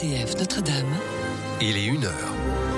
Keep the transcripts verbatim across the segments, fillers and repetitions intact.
C F Notre-Dame. Il est une heure.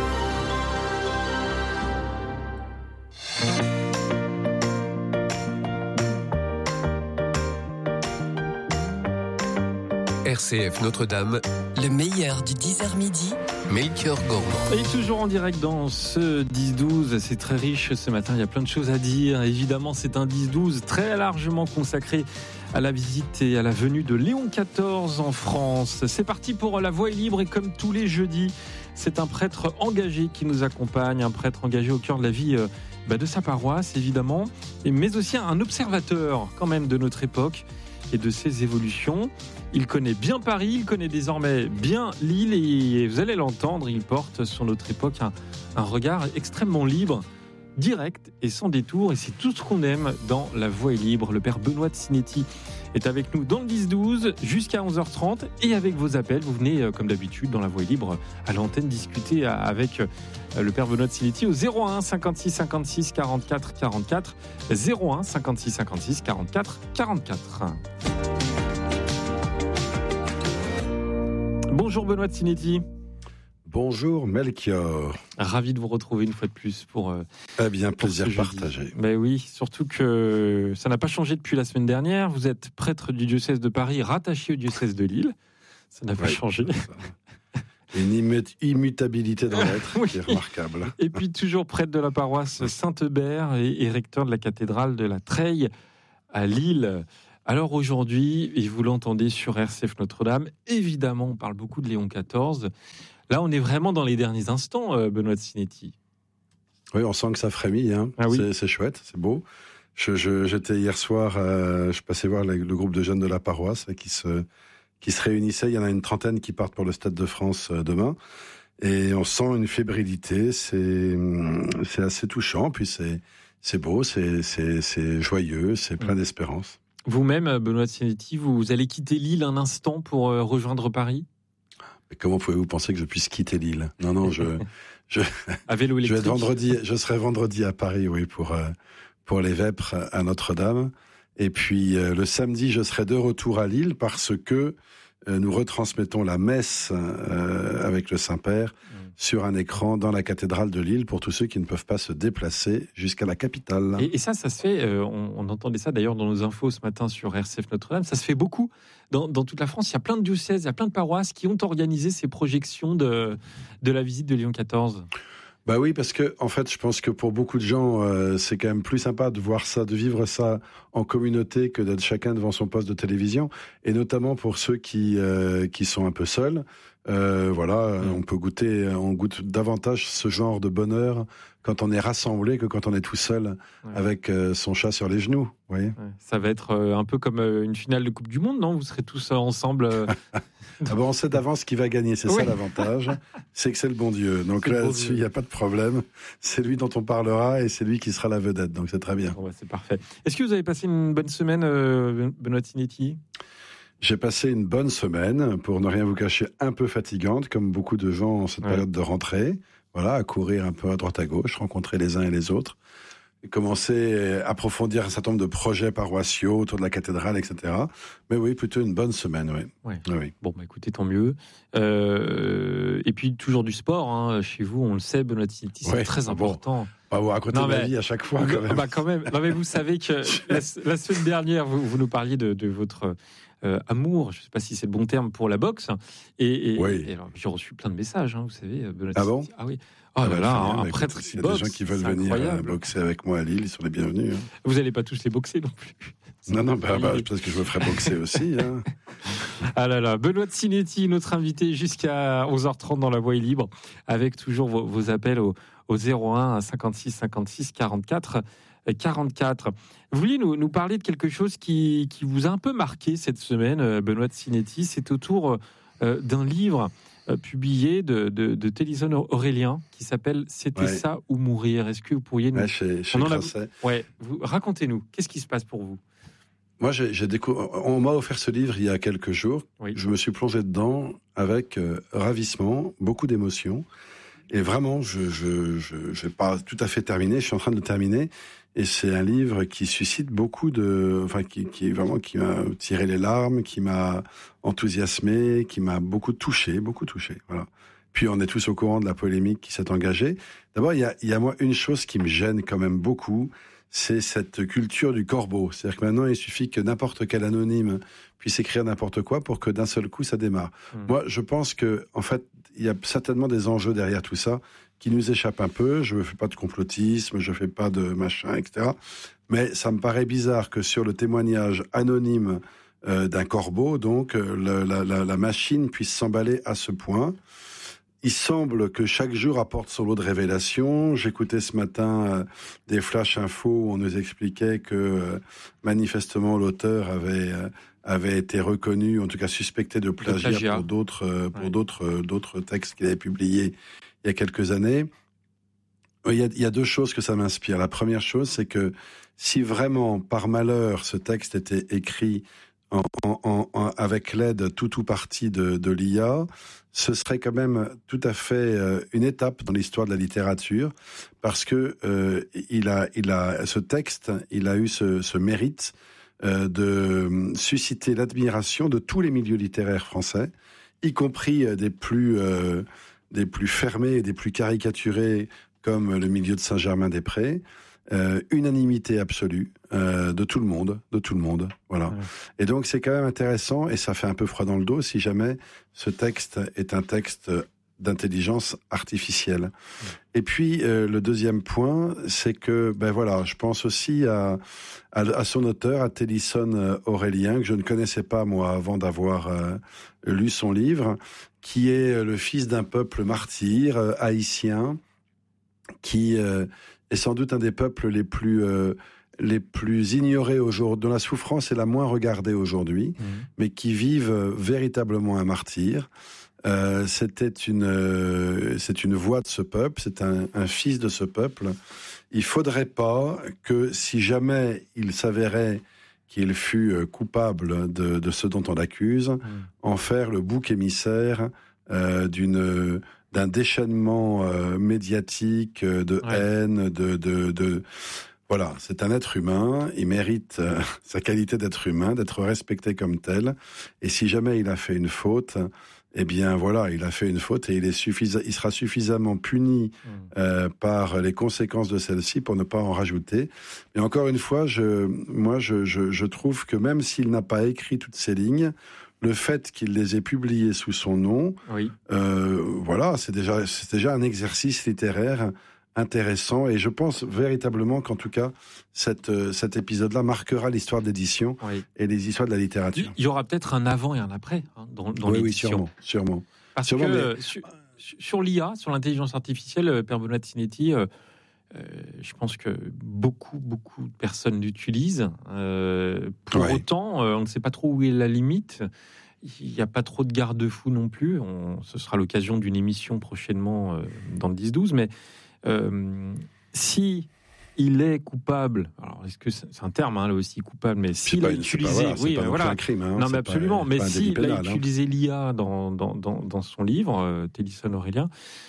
R C F Notre-Dame, le meilleur du dix heures midi. Melchior Gormand. Et toujours en direct dans ce dix douze, c'est très riche ce matin, il y a plein de choses à dire. Évidemment, c'est un dix douze très largement consacré à la visite et à la venue de Léon quatorze en France. C'est parti pour La Voix est libre et comme tous les jeudis, c'est un prêtre engagé qui nous accompagne, un prêtre engagé au cœur de la vie euh, bah de sa paroisse évidemment, mais aussi un observateur quand même de notre époque et de ses évolutions. Il connaît bien Paris, il connaît désormais bien Lille et vous allez l'entendre, il porte sur notre époque un, un regard extrêmement libre, direct et sans détour. Et c'est tout ce qu'on aime dans La Voix est libre. Le père Benoît de Sinetti est avec nous dans le dix douze jusqu'à onze heures trente. Et avec vos appels, vous venez comme d'habitude dans La Voix est libre à l'antenne discuter avec le père Benoît de Sinetti au zéro un cinquante-six cinquante-six quarante-quatre quarante-quatre, zéro un cinquante-six cinquante-six quarante-quatre quarante-quatre. Bonjour Benoît de Sinetti. Bonjour Melchior. Ravi de vous retrouver une fois de plus pour. Euh, eh bien, pour plaisir partagé. Mais oui, surtout que ça n'a pas changé depuis la semaine dernière. Vous êtes prêtre du diocèse de Paris, rattaché au diocèse de Lille. Ça n'a pas oui, changé. Une immut- immutabilité dans l'être oui. qui est remarquable. Et puis toujours prêtre de la paroisse Saint-Eubert et, et recteur de la cathédrale de la Treille à Lille. Alors aujourd'hui, et vous l'entendez sur R C F Notre-Dame, évidemment, on parle beaucoup de Léon quatorze. Là, on est vraiment dans les derniers instants, euh, Benoît de Sinetti. Oui, on sent que ça frémit. Hein. Ah oui. c'est, c'est chouette, c'est beau. Je, je, j'étais hier soir, euh, je passais voir le, le groupe de jeunes de la paroisse qui se, qui se réunissait. Il y en a une trentaine qui partent pour le Stade de France euh, demain. Et on sent une fébrilité. C'est, c'est assez touchant. Puis c'est, c'est beau, c'est, c'est, c'est joyeux, c'est plein d'espérance. Vous-même, Benoît de Sinetti, vous allez quitter Lille un instant pour euh, rejoindre Paris ? Mais comment pouvez-vous penser que je puisse quitter Lille ? Non, non, je, je, à vélo électrique. je vais être vendredi, je serai vendredi à Paris, oui, pour euh, pour les Vêpres à Notre-Dame. Et puis euh, le samedi, je serai de retour à Lille parce que euh, nous retransmettons la messe euh, avec le Saint-Père mmh. sur un écran dans la cathédrale de Lille pour tous ceux qui ne peuvent pas se déplacer jusqu'à la capitale. Et, et ça, ça se fait, euh, on, on entendait ça d'ailleurs dans nos infos ce matin sur R C F Notre-Dame, ça se fait beaucoup dans, dans toute la France. Il y a plein de diocèses, il y a plein de paroisses qui ont organisé ces projections de, de la visite de Léon quatorze. Bah oui, parce que en fait, je pense que pour beaucoup de gens, euh, c'est quand même plus sympa de voir ça, de vivre ça en communauté que d'être chacun devant son poste de télévision, et notamment pour ceux qui euh, qui sont un peu seuls. Euh, voilà, mmh. on peut goûter, on goûte davantage ce genre de bonheur quand on est rassemblé que quand on est tout seul ouais. avec euh, son chat sur les genoux. Vous voyez ? Ouais. Ça va être euh, un peu comme euh, une finale de Coupe du Monde, non ? Vous serez tous euh, ensemble. Euh... Ah bon, on sait d'avance qui va gagner, c'est oui. ça l'avantage. C'est que c'est le bon Dieu. Donc là, là-dessus, il n'y a pas de problème. C'est lui dont on parlera et c'est lui qui sera la vedette. Donc c'est très bien. Bon, bah, c'est parfait. Est-ce que vous avez passé une bonne semaine, euh, Benoît de Sinetti ? J'ai passé une bonne semaine, pour ne rien vous cacher, un peu fatigante, comme beaucoup de gens en cette ouais. période de rentrée. Voilà, à courir un peu à droite à gauche, rencontrer les uns et les autres. Et commencer à approfondir un certain nombre de projets paroissiaux autour de la cathédrale, et cetera. Mais oui, plutôt une bonne semaine, oui. Ouais. oui. Bon, bah écoutez, tant mieux. Euh, et puis, toujours du sport, hein, chez vous, on le sait, Benoît de Sinetti, c'est ouais. très important. Bon. Bah, vous racontez non, ma mais, vie à chaque fois, quand même. Bah, quand même. Non, mais vous savez que la, la semaine dernière, vous, vous nous parliez de, de votre euh, amour, je ne sais pas si c'est le bon terme, pour la boxe. Et, et, oui. et alors, j'ai reçu plein de messages, hein, vous savez, Benoît de Ah bon ? Ah oui. Oh là là, un, un prêtre qui boxe. Il y a des gens qui veulent venir incroyable. boxer avec moi à Lille, ils sont les bienvenus. Hein. Vous n'allez pas tous les boxer non plus. C'est non, non, bah, bah, peut-être que je me ferai boxer aussi. Hein. Ah là là, Benoît de Sinetti, notre invité jusqu'à onze heures trente dans La Voix est libre, avec toujours vos, vos appels au, au zéro un cinquante-six cinquante-six quarante-quatre quarante-quatre. Vous vouliez nous, nous parler de quelque chose qui, qui vous a un peu marqué cette semaine, Benoît de Sinetti. C'est autour euh, d'un livre euh, publié de, de, de Téléson Aurélien qui s'appelle « C'était ouais. ça ou mourir ». Est-ce que vous pourriez nous... Ouais, chez, chez on en a... ouais, vous... Racontez-nous, qu'est-ce qui se passe pour vous ? Moi, j'ai, j'ai décou... on m'a offert ce livre il y a quelques jours. Oui. Je me suis plongé dedans avec euh, ravissement, beaucoup d'émotions. Et vraiment, je je je je vais pas tout à fait terminer. Je suis en train de le terminer. Et c'est un livre qui suscite beaucoup de, enfin qui qui vraiment qui m'a tiré les larmes, qui m'a enthousiasmé, qui m'a beaucoup touché, beaucoup touché. Voilà. Puis on est tous au courant de la polémique qui s'est engagée. D'abord, il y a il y a moi une chose qui me gêne quand même beaucoup, c'est cette culture du corbeau. C'est-à-dire que maintenant il suffit que n'importe quel anonyme puisse écrire n'importe quoi pour que d'un seul coup ça démarre. Mmh. Moi, je pense que en fait il y a certainement des enjeux derrière tout ça qui nous échappent un peu. Je ne fais pas de complotisme, je ne fais pas de machin, et cetera. Mais ça me paraît bizarre que sur le témoignage anonyme euh, d'un corbeau, donc, euh, le, la, la, la machine puisse s'emballer à ce point. Il semble que chaque jour apporte son lot de révélations. J'écoutais ce matin euh, des flash infos où on nous expliquait que euh, manifestement l'auteur avait... Euh, avait été reconnu, en tout cas suspecté de plagiat, de plagiat. pour d'autres euh, pour ouais. d'autres euh, d'autres textes qu'il avait publiés il y a quelques années. Il y a, il y a deux choses que ça m'inspire. La première chose, c'est que si vraiment, par malheur, ce texte était écrit en, en, en, avec l'aide tout ou partie de, de l'I A, ce serait quand même tout à fait euh, une étape dans l'histoire de la littérature, parce que euh, il a, il a, ce texte, il a eu ce, ce mérite Euh, de susciter l'admiration de tous les milieux littéraires français, y compris euh, des plus euh, des plus fermés et des plus caricaturés, comme le milieu de Saint-Germain-des-Prés. Euh, unanimité absolue euh, de tout le monde, de tout le monde, voilà. Ouais. Et donc c'est quand même intéressant, et ça fait un peu froid dans le dos si jamais ce texte est un texte d'intelligence artificielle. Ouais. Et puis euh, le deuxième point, c'est que ben voilà, je pense aussi à à, à son auteur, à Télisson Aurélien, que je ne connaissais pas moi avant d'avoir euh, lu son livre, qui est le fils d'un peuple martyr euh, haïtien, qui euh, est sans doute un des peuples les plus euh, les plus ignorés aujourd'hui, dont la souffrance est la moins regardée aujourd'hui, mmh. mais qui vivent véritablement un martyr. Euh, c'était une, euh, c'est une voix de ce peuple, c'est un, un fils de ce peuple. Il faudrait pas que, si jamais il s'avérait qu'il fût coupable de, de ce dont on l'accuse, mmh. en faire le bouc émissaire euh, d'une, d'un déchaînement euh, médiatique, de ouais. haine, de, de, de voilà, c'est un être humain, il mérite euh, sa qualité d'être humain, d'être respecté comme tel. Et si jamais il a fait une faute, eh bien voilà, il a fait une faute et il, est suffisa- il sera suffisamment puni euh, par les conséquences de celle-ci pour ne pas en rajouter. Mais encore une fois, je, moi je, je, je trouve que même s'il n'a pas écrit toutes ces lignes, le fait qu'il les ait publiées sous son nom, oui. euh, voilà, c'est déjà, c'est déjà un exercice littéraire intéressant, et je pense véritablement qu'en tout cas cette, cet épisode-là marquera l'histoire de l'édition oui. et les histoires de la littérature. Il y aura peut-être un avant et un après hein, dans, dans oui, l'édition. Oui, sûrement, sûrement. Parce sûrement, que mais... sur, sur l'I A, sur l'intelligence artificielle, Père Benoît Sinetti, euh, euh, je pense que beaucoup, beaucoup de personnes l'utilisent. Euh, pour ouais. autant, euh, on ne sait pas trop où est la limite. Il n'y a pas trop de garde-fous non plus. On, ce sera l'occasion d'une émission prochainement euh, dans le dix douze, mais Euh, si il est coupable, alors est-ce que c'est, c'est un terme hein, là aussi coupable, mais s'il a utilisé, voilà, oui, pas voilà, un crime, hein, non mais absolument, pas, mais pas s'il pénal, a utilisé hein. l'I A dans, dans, dans, dans son livre, euh, Télisson Aurélien,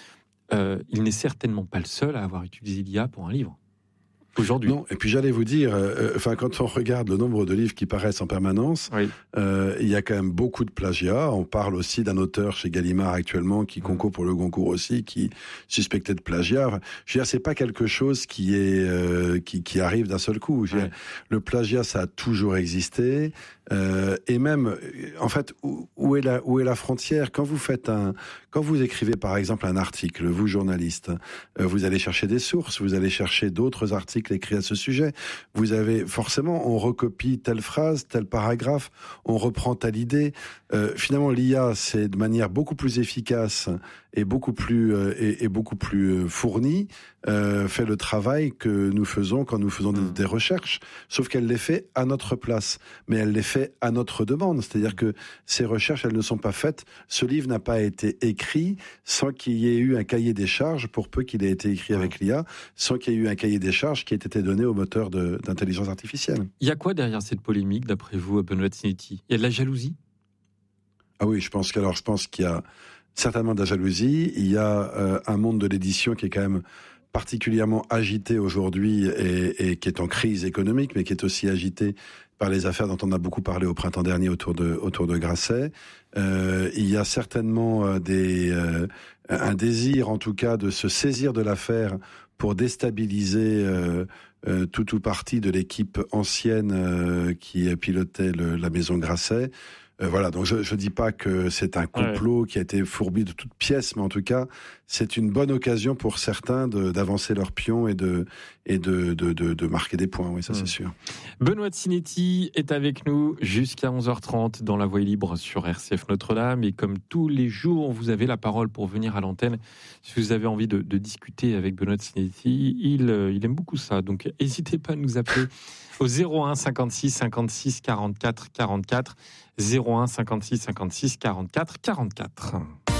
euh, il n'est certainement pas le seul à avoir utilisé l'I A pour un livre. Aujourd'hui. Non, et puis j'allais vous dire, euh, enfin quand on regarde le nombre de livres qui paraissent en permanence, oui. euh, il y a quand même beaucoup de plagiat. On parle aussi d'un auteur chez Gallimard actuellement qui concourt pour le Goncourt aussi, qui suspectait de plagiat. Enfin, je veux dire, c'est pas quelque chose qui est euh, qui, qui arrive d'un seul coup. Je veux dire, le plagiat, ça a toujours existé. Euh, et même, en fait, où, où est la où est la frontière quand vous faites un, quand vous écrivez par exemple un article, vous journaliste, euh, vous allez chercher des sources, vous allez chercher d'autres articles écrits à ce sujet. Vous avez forcément, on recopie telle phrase, tel paragraphe, on reprend telle idée. Euh, finalement, l'I A, c'est de manière beaucoup plus efficace et beaucoup plus euh, et, et beaucoup plus fournie, euh, fait le travail que nous faisons quand nous faisons des, des recherches. Sauf qu'elle les fait à notre place, mais elle les fait à notre demande. C'est-à-dire que ces recherches, elles ne sont pas faites. Ce livre n'a pas été écrit sans qu'il y ait eu un cahier des charges, pour peu qu'il ait été écrit avec l'I A, sans qu'il y ait eu un cahier des charges qui ait été donné au moteur de, d'intelligence artificielle. Il y a quoi derrière cette polémique, d'après vous, Benoît Sinetti ? Il y a de la jalousie ? Ah oui, je pense qu'alors je pense qu'il y a certainement de la jalousie. Il y a euh, un monde de l'édition qui est quand même particulièrement agité aujourd'hui et, et qui est en crise économique, mais qui est aussi agité par les affaires dont on a beaucoup parlé au printemps dernier autour de, autour de Grasset. Euh, il y a certainement euh, des, euh, un désir, en tout cas, de se saisir de l'affaire pour déstabiliser euh, euh, tout ou partie de l'équipe ancienne euh, qui pilotait le, la maison Grasset. Euh, voilà, donc je ne dis pas que c'est un complot ouais. qui a été fourbi de toutes pièces, mais en tout cas, c'est une bonne occasion pour certains de, d'avancer leur pion et de, et de, de, de, de marquer des points, oui, ça mmh. c'est sûr. Benoît de Sinetti est avec nous jusqu'à onze heures trente dans La Voix est libre sur R C F Notre-Dame. Et comme tous les jours, vous avez la parole pour venir à l'antenne. Si vous avez envie de, de discuter avec Benoît de Sinetti, il, il aime beaucoup ça. Donc n'hésitez pas à nous appeler au zéro un cinquante-six cinquante-six quarante-quatre quarante-quatre. zéro un cinquante-six cinquante-six quarante-quatre quarante-quatre.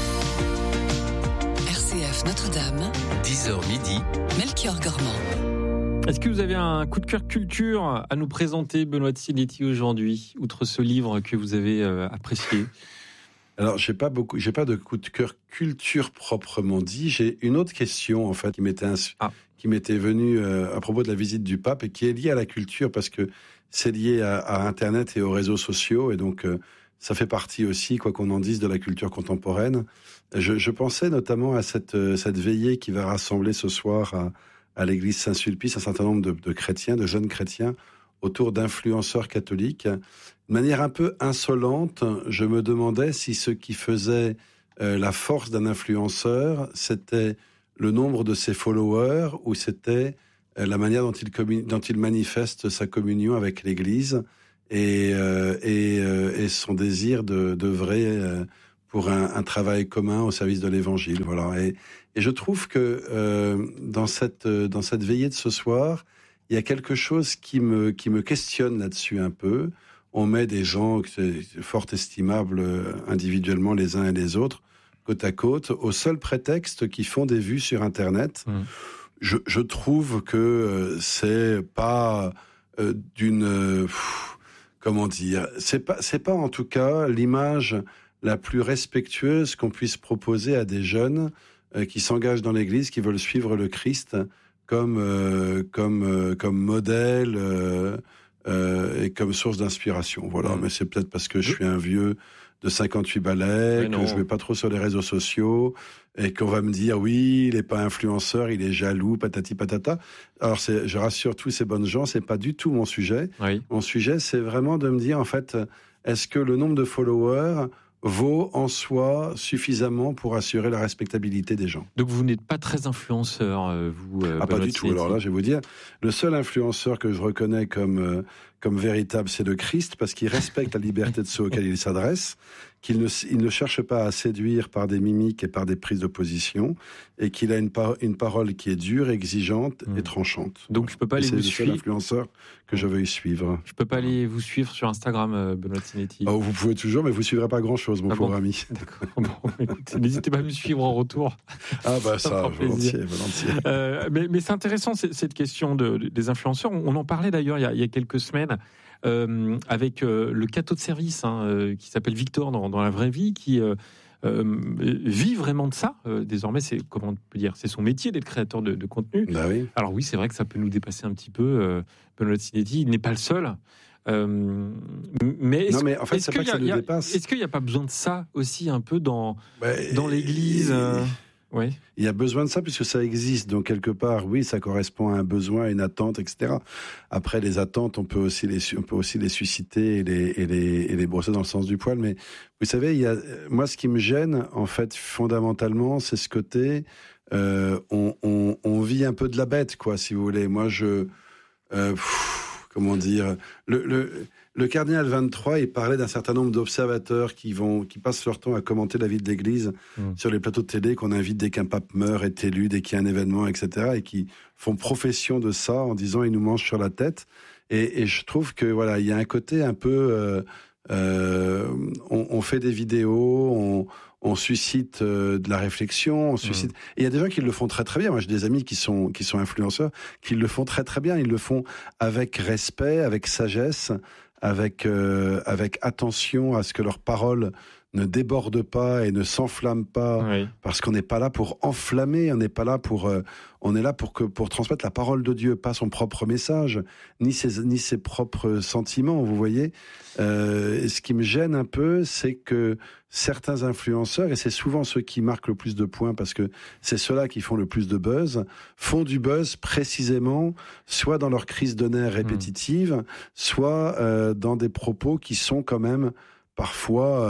R C F Notre-Dame, dix heures midi, Melchior Gormand. Est-ce que vous avez un coup de cœur culture à nous présenter, Benoît de Sinetti, aujourd'hui, outre ce livre que vous avez euh, apprécié? Alors, j'ai pas beaucoup, j'ai pas de coup de cœur culture proprement dit. J'ai une autre question, en fait, qui m'était, ins- ah. qui m'était venue euh, à propos de la visite du pape et qui est liée à la culture parce que c'est lié à, à Internet et aux réseaux sociaux et donc euh, ça fait partie aussi, quoi qu'on en dise, de la culture contemporaine. Je, je pensais notamment à cette, euh, cette veillée qui va rassembler ce soir à, à l'église Saint-Sulpice un certain nombre de, de chrétiens, de jeunes chrétiens, autour d'influenceurs catholiques. De manière un peu insolente, je me demandais si ce qui faisait euh, la force d'un influenceur, c'était le nombre de ses followers ou c'était euh, la manière dont il, commun- dont il manifeste sa communion avec l'Église et, euh, et, euh, et son désir de, d'œuvrer euh, pour un, un travail commun au service de l'Évangile. Voilà. Et, et je trouve que euh, dans, cette, dans cette veillée de ce soir, il y a quelque chose qui me, qui me questionne là-dessus un peu. On met des gens fort estimables individuellement les uns et les autres, côte à côte, au seul prétexte qu'ils font des vues sur Internet. Mmh. Je, je trouve que euh, c'est pas euh, d'une... Euh, pff, comment dire c'est pas, c'est pas en tout cas l'image la plus respectueuse qu'on puisse proposer à des jeunes euh, qui s'engagent dans l'Église, qui veulent suivre le Christ comme, euh, comme, euh, comme modèle euh, euh, et comme source d'inspiration. Voilà, mmh. mais c'est peut-être parce que je suis un vieux de cinquante-huit balais, que je vais pas trop sur les réseaux sociaux et qu'on va me dire oui, il est pas influenceur, il est jaloux, patati patata. Alors c'est, je rassure tous ces bonnes gens, c'est pas du tout mon sujet. Oui. Mon sujet, c'est vraiment de me dire en fait, est-ce que le nombre de followers vaut en soi suffisamment pour assurer la respectabilité des gens. Donc vous n'êtes pas très influenceur, vous euh, Ah pas du tout, alors là je vais vous dire, le seul influenceur que je reconnais comme, euh, comme véritable, c'est le Christ, parce qu'il respecte la liberté de ceux auxquels il s'adresse, qu'il ne, il ne cherche pas à séduire par des mimiques et par des prises de position, et qu'il a une, par, une parole qui est dure, exigeante mmh. et tranchante. Donc je peux pas aller vous suivre. C'est le seul influenceur que je veuille suivre. Je peux pas aller vous suivre sur Instagram, Benoît de Sinetti. Oh, vous pouvez toujours, mais vous suivrez pas grand-chose, mon ah pauvre bon ami. D'accord. Bon, écoutez, n'hésitez pas à me suivre en retour. Ah bah ça, ça volontiers, volontiers. Euh, mais, mais c'est intéressant cette question de, des influenceurs. On en parlait d'ailleurs il y a, il y a quelques semaines. Euh, avec euh, le cateau de service hein, euh, qui s'appelle Victor dans, dans la vraie vie, qui euh, euh, vit vraiment de ça. Euh, désormais, c'est comment on peut dire, c'est son métier d'être créateur de, de contenu. Bah oui. Alors oui, c'est vrai que ça peut nous dépasser un petit peu. Euh, Benoît de Sinetti, il n'est pas le seul. Euh, mais non, mais en fait, c'est pas que ça nous dépasse. Est-ce qu'il n'y a pas besoin de ça aussi un peu dans bah, dans l'Église euh... Oui. Il y a besoin de ça puisque ça existe. Donc, quelque part, oui, ça correspond à un besoin, à une attente, et cetera. Après, les attentes, on peut aussi les, on peut aussi les susciter et les, et les, et les brosser dans le sens du poil. Mais vous savez, il y a, moi, ce qui me gêne, en fait, fondamentalement, c'est ce côté, euh, on, on, on vit un peu de la bête, quoi, si vous voulez. Moi, je, euh, pff, comment dire, le, le, le cardinal vingt-trois, il parlait d'un certain nombre d'observateurs qui vont, qui passent leur temps à commenter la vie de l'Église mmh. sur les plateaux de télé, qu'on invite dès qu'un pape meurt, est élu, dès qu'il y a un événement, et cetera, et qui font profession de ça en disant il nous mange sur la tête. Et, et je trouve que voilà, il y a un côté un peu, euh, euh, on, on fait des vidéos, on, on suscite euh, de la réflexion, on suscite. Mmh. Et il y a des gens qui le font très très bien. Moi, j'ai des amis qui sont qui sont influenceurs, qui le font très très bien. Ils le font avec respect, avec sagesse, avec euh, avec attention à ce que leurs paroles ne déborde pas et ne s'enflamme pas, Oui. parce qu'on n'est pas là pour enflammer, on n'est pas là pour, euh, on est là pour que pour transmettre la parole de Dieu, pas son propre message, ni ses ni ses propres sentiments. Vous voyez, euh, ce qui me gêne un peu, c'est que certains influenceurs, et c'est souvent ceux qui marquent le plus de points, parce que c'est ceux-là qui font le plus de buzz, font du buzz précisément, soit dans leur crise de nerfs répétitive, mmh. soit euh, dans des propos qui sont quand même parfois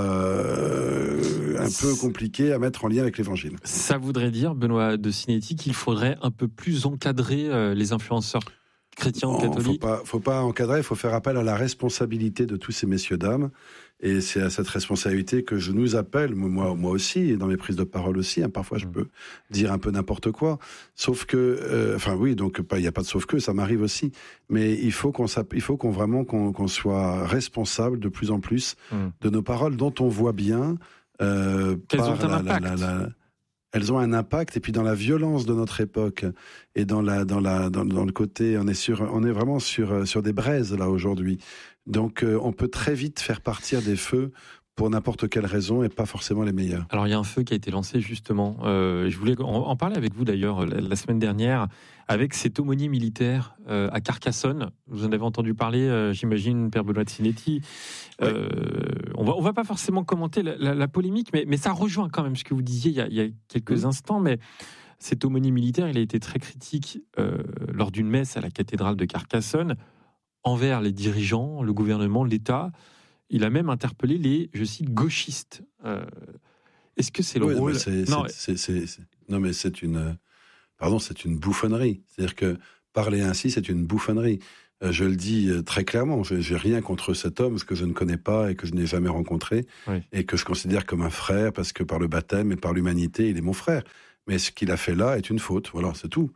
euh, un peu compliqué à mettre en lien avec l'Évangile. Ça voudrait dire, Benoît de Sinetti, qu'il faudrait un peu plus encadrer euh, les influenceurs chrétiens ou catholiques. Il ne faut, faut pas encadrer, il faut faire appel à la responsabilité de tous ces messieurs-dames. Et c'est à cette responsabilité que je nous appelle, moi, moi aussi, et dans mes prises de parole aussi. Hein, parfois, je peux dire un peu n'importe quoi. Sauf que, euh, enfin oui, donc il n'y a pas de sauf que, ça m'arrive aussi. Mais il faut qu'on, il faut qu'on vraiment qu'on, qu'on soit responsable de plus en plus mmh. de nos paroles, dont on voit bien euh, qu'elles par ont un la, impact. La, la, la, elles ont un impact, et puis dans la violence de notre époque et dans la, dans la, dans, dans le côté, on est sur, on est vraiment sur sur des braises là aujourd'hui. Donc euh, on peut très vite faire partir des feux pour n'importe quelle raison et pas forcément les meilleurs. Alors il y a un feu qui a été lancé justement. Euh, je voulais en, en parler avec vous d'ailleurs la, la semaine dernière avec cette aumônier militaire euh, à Carcassonne. Vous en avez entendu parler, euh, j'imagine, Père Benoît de Sinetti. Euh, oui. On va on va pas forcément commenter la, la, la polémique, mais mais ça rejoint quand même ce que vous disiez il y a, il y a quelques mmh. instants. Mais cet aumônier militaire, il a été très critique euh, lors d'une messe à la cathédrale de Carcassonne envers les dirigeants, le gouvernement, l'État. Il a même interpellé les, je cite, gauchistes. Euh, est-ce que c'est le oui, rôle mais c'est, non, c'est, c'est, c'est, non, mais c'est une, pardon, c'est une bouffonnerie. C'est-à-dire que parler ainsi, c'est une bouffonnerie. Euh, je le dis très clairement. Je j'ai rien contre cet homme, ce que je ne connais pas et que je n'ai jamais rencontré, oui. et que je considère comme un frère parce que par le baptême et par l'humanité, il est mon frère. Mais ce qu'il a fait là est une faute. Voilà, c'est tout.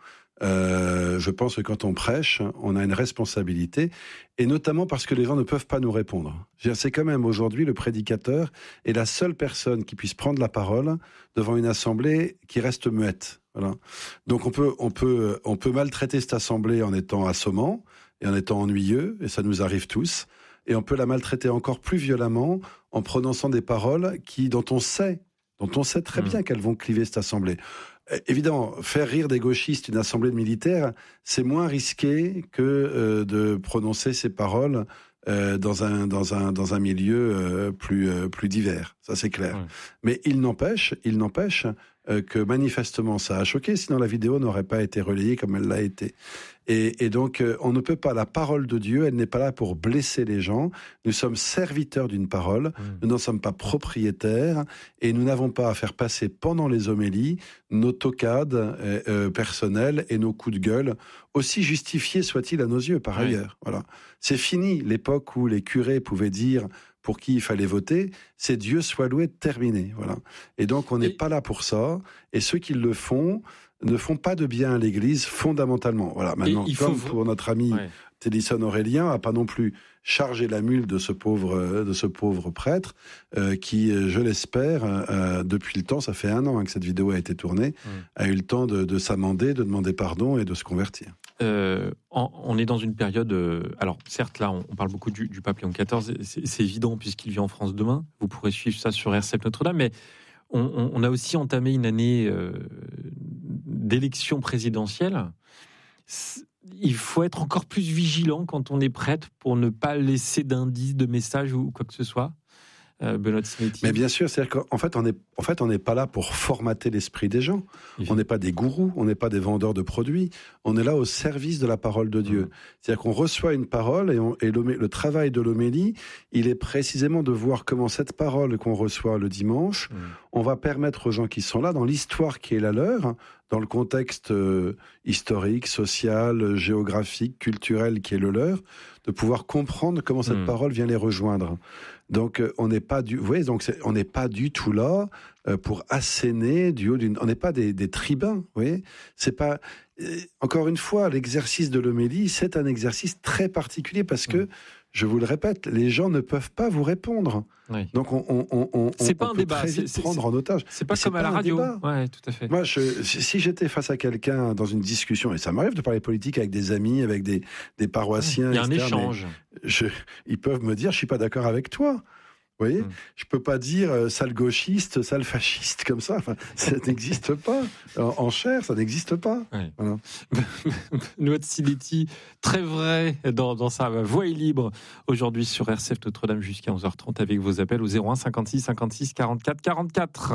Euh, je pense que quand on prêche, on a une responsabilité, et notamment parce que les gens ne peuvent pas nous répondre. C'est quand même aujourd'hui le prédicateur est la seule personne qui puisse prendre la parole devant une assemblée qui reste muette. Voilà. Donc on peut, on peut, on peut maltraiter cette assemblée en étant assommant et en étant ennuyeux, et ça nous arrive tous. Et on peut la maltraiter encore plus violemment en prononçant des paroles qui, dont on sait, dont on sait très bien mmh. qu'elles vont cliver cette assemblée. Évidemment, faire rire des gauchistes une assemblée de militaires, c'est moins risqué que euh, de prononcer ces paroles euh, dans un dans un dans un milieu euh, plus euh, plus divers. Ça c'est clair. Ouais. Mais il n'empêche, il n'empêche euh, que manifestement ça a choqué. Sinon la vidéo n'aurait pas été relayée comme elle l'a été. Et, et donc euh, on ne peut pas. La parole de Dieu, elle n'est pas là pour blesser les gens. Nous sommes serviteurs d'une parole. Mmh. Nous n'en sommes pas propriétaires, et nous n'avons pas à faire passer pendant les homélies nos toccades euh, euh, personnelles et nos coups de gueule, aussi justifiés soient-ils à nos yeux par oui. ailleurs. Voilà. C'est fini l'époque où les curés pouvaient dire pour qui il fallait voter. C'est Dieu soit loué, terminé. Voilà. Et donc on n'est et... pas là pour ça. Et ceux qui le font ne font pas de bien à l'Église fondamentalement. Voilà. Maintenant, comme faut... pour notre ami ouais. Télisson Aurélien, a pas non plus chargé la mule de ce pauvre, de ce pauvre prêtre, euh, qui, je l'espère, euh, depuis le temps, ça fait un an hein, que cette vidéo a été tournée, mmh. a eu le temps de, de s'amender, de demander pardon et de se convertir. Euh, en, on est dans une période... Euh, alors, certes, là, on, on parle beaucoup du, du pape Léon quatorze, c'est, c'est évident puisqu'il vit en France demain. Vous pourrez suivre ça sur R C F Notre-Dame, mais on, on, on a aussi entamé une année euh, d'élection présidentielle. Il faut être encore plus vigilant quand on est prêtre pour ne pas laisser d'indices, de messages ou quoi que ce soit. Euh, Benoît de Sinetti. Mais bien sûr, c'est-à-dire qu'en fait, on est, en fait, on n'est pas là pour formater l'esprit des gens. Oui. On n'est pas des gourous, on n'est pas des vendeurs de produits. On est là au service de la parole de Dieu. Mmh. C'est-à-dire qu'on reçoit une parole et, on, et le travail de l'homélie, il est précisément de voir comment cette parole qu'on reçoit le dimanche, mmh. on va permettre aux gens qui sont là, dans l'histoire qui est la leur, dans le contexte euh, historique, social, géographique, culturel qui est le leur, de pouvoir comprendre comment cette mmh. parole vient les rejoindre. Donc euh, on n'est pas du, vous voyez, donc c'est, on n'est pas du tout là euh, pour asséner du haut d'une. On n'est pas des, des tribuns, vous voyez. C'est pas. Euh, encore une fois, l'exercice de l'homélie, c'est un exercice très particulier parce que, mmh. je vous le répète, les gens ne peuvent pas vous répondre. Oui. Donc on, on, on, on, c'est pas on un peut débat. très vite c'est, prendre c'est, en otage. C'est pas Mais comme c'est à pas la radio. Débat. Ouais, tout à fait. Moi, je, si j'étais face à quelqu'un dans une discussion, et ça m'arrive de parler politique avec des amis, avec des, des paroissiens, il y a un et cetera, échange. Je, ils peuvent me dire, je suis pas d'accord avec toi. Vous voyez, mmh. je peux pas dire euh, sale gauchiste, sale fasciste comme ça. Enfin, ça n'existe pas. En, en chair, ça n'existe pas. Ouais. Voilà. Benoît Sinetti, très vrai dans, dans sa voix est libre aujourd'hui sur R C F Notre-Dame jusqu'à onze heures trente avec vos appels au zéro un cinquante-six cinquante-six quarante-quatre quarante-quatre.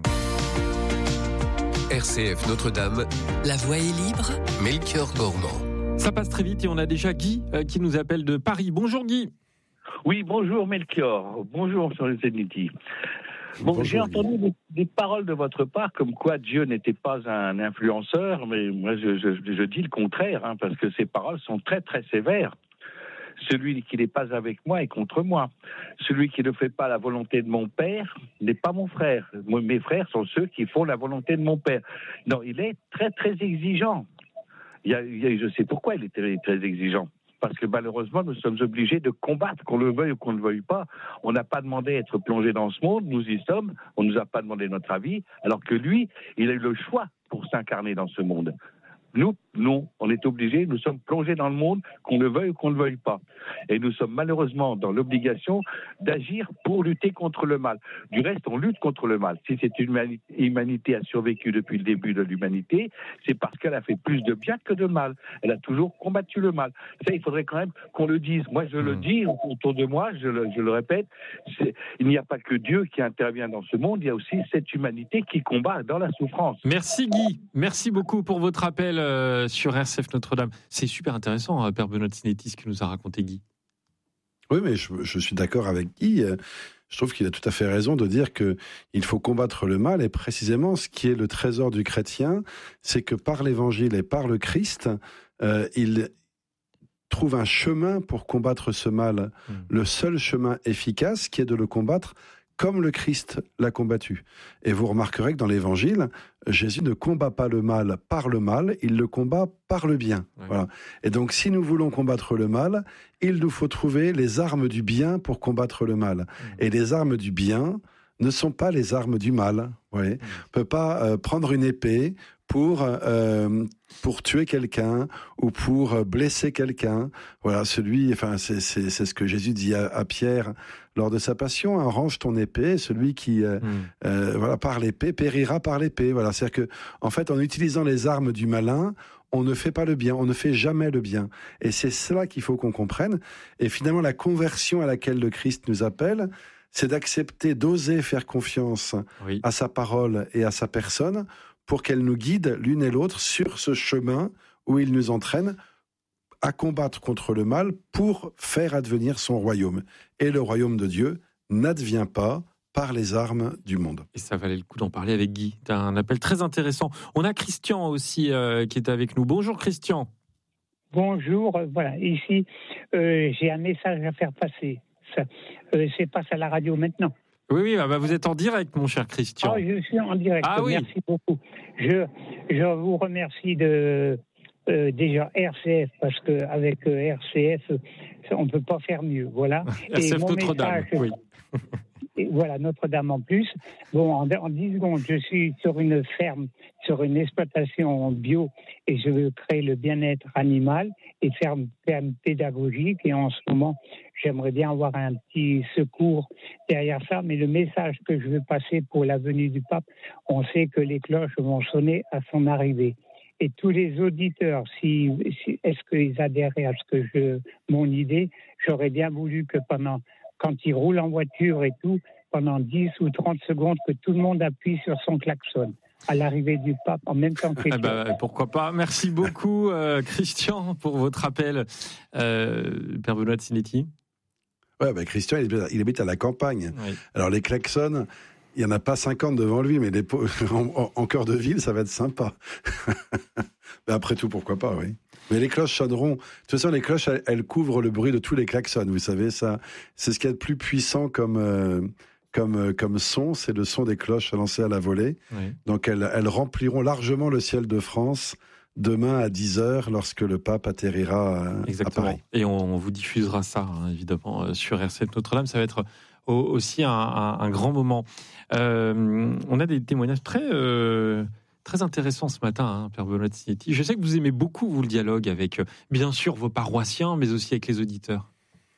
R C F Notre-Dame, La voix est libre. Melchior Gormand. Ça passe très vite et on a déjà Guy euh, qui nous appelle de Paris. Bonjour Guy. Oui, bonjour Melchior. Bonjour sur les Sinetti. Bon, Bonjour, j'ai Guy. entendu des, des paroles de votre part comme quoi Dieu n'était pas un influenceur, mais moi je, je, je dis le contraire, hein, parce que ces paroles sont très très sévères. Celui qui n'est pas avec moi est contre moi. Celui qui ne fait pas la volonté de mon père n'est pas mon frère. Moi, mes frères sont ceux qui font la volonté de mon père. Non, il est très très exigeant. Il y a, il y a, je sais pourquoi il est très, très exigeant. Parce que malheureusement, nous sommes obligés de combattre, qu'on le veuille ou qu'on ne le veuille pas. On n'a pas demandé à être plongé dans ce monde, nous y sommes, on ne nous a pas demandé notre avis, alors que lui, il a eu le choix pour s'incarner dans ce monde. Nous, non, on est obligés, nous sommes plongés dans le monde, qu'on le veuille ou qu'on ne le veuille pas. Et nous sommes malheureusement dans l'obligation d'agir pour lutter contre le mal. Du reste, on lutte contre le mal. Si cette humanité a survécu depuis le début de l'humanité, c'est parce qu'elle a fait plus de bien que de mal. Elle a toujours combattu le mal. Ça, il faudrait quand même qu'on le dise. Moi, je le dis autour de moi, je le, je le répète, c'est, il n'y a pas que Dieu qui intervient dans ce monde, il y a aussi cette humanité qui combat dans la souffrance. Merci Guy. Merci beaucoup pour votre appel euh, sur R C F Notre-Dame. C'est super intéressant, hein, Père Benoît Sinetti, ce que nous a raconté Guy. Oui, mais je, je suis d'accord avec Guy. Je trouve qu'il a tout à fait raison de dire qu'il faut combattre le mal. Et précisément, ce qui est le trésor du chrétien, c'est que par l'Évangile et par le Christ, euh, il trouve un chemin pour combattre ce mal. Mmh. Le seul chemin efficace, qui est de le combattre comme le Christ l'a combattu. Et vous remarquerez que dans l'Évangile, Jésus ne combat pas le mal par le mal, il le combat par le bien. Ouais. Voilà. Et donc, si nous voulons combattre le mal, il nous faut trouver les armes du bien pour combattre le mal. Mmh. Et les armes du bien ne sont pas les armes du mal. Ouais. Mmh. On ne peut pas euh, prendre une épée pour, euh, pour tuer quelqu'un ou pour blesser quelqu'un. Voilà, celui, enfin, c'est, c'est, c'est ce que Jésus dit à, à Pierre lors de sa passion, hein, range ton épée, celui qui, euh, mmh. euh, voilà, par l'épée, périra par l'épée. Voilà, c'est-à-dire que, en fait, en utilisant les armes du malin, on ne fait pas le bien, on ne fait jamais le bien. Et c'est cela qu'il faut qu'on comprenne. Et finalement, la conversion à laquelle le Christ nous appelle, c'est d'accepter, d'oser faire confiance oui. à sa parole et à sa personne pour qu'elle nous guide l'une et l'autre sur ce chemin où il nous entraîne à combattre contre le mal pour faire advenir son royaume. Et le royaume de Dieu n'advient pas par les armes du monde. Et ça valait le coup d'en parler avec Guy. C'est un appel très intéressant. On a Christian aussi euh, qui est avec nous. Bonjour Christian. Bonjour, voilà, ici euh, j'ai un message à faire passer. Ça, euh, c'est passe à la radio maintenant. Oui, oui, bah vous êtes en direct, mon cher Christian. Ah, je suis en direct, ah, oui. Merci beaucoup. Je, je vous remercie de... Euh, déjà R C F, parce qu'avec euh, R C F, on ne peut pas faire mieux. Voilà. R C F Notre-Dame, oui. Et voilà, Notre-Dame en plus. Bon, en, en dix secondes, je suis sur une ferme, sur une exploitation bio, et je veux créer le bien-être animal et faire une ferme pédagogique. Et en ce moment, j'aimerais bien avoir un petit secours derrière ça. Mais le message que je veux passer pour la venue du pape, on sait que les cloches vont sonner à son arrivée. Et tous les auditeurs, si, si, est-ce qu'ils adhéraient à ce que je, mon idée, j'aurais bien voulu que pendant, quand ils roulent en voiture et tout, pendant dix ou trente secondes, que tout le monde appuie sur son klaxon à l'arrivée du pape en même temps que... Ah bah, pourquoi pas. Merci beaucoup, euh, Christian, pour votre appel. Euh, Père Benoît Sinetti. Ouais, bah, Christian, il, il habite à la campagne. Oui. Alors, les klaxons... Il n'y en a pas cinquante devant lui, mais les po- en, en cœur de ville, ça va être sympa. Mais après tout, pourquoi pas, oui. Mais les cloches sonneront. De toute façon, les cloches, elles, elles couvrent le bruit de tous les klaxons. Vous savez, ça, c'est ce qu'il y a de plus puissant comme, euh, comme, euh, comme son. C'est le son des cloches lancées à la volée. Oui. Donc, elles, elles rempliront largement le ciel de France demain à dix heures, lorsque le pape atterrira à, Exactement. à Paris. Et on, on vous diffusera ça, hein, évidemment, sur R C F Notre-Dame. Ça va être aussi un, un, un grand moment. Euh, on a des témoignages très, euh, très intéressants ce matin, hein, Père Benoît Sinetti. Je sais que vous aimez beaucoup, vous, le dialogue avec, bien sûr, vos paroissiens, mais aussi avec les auditeurs.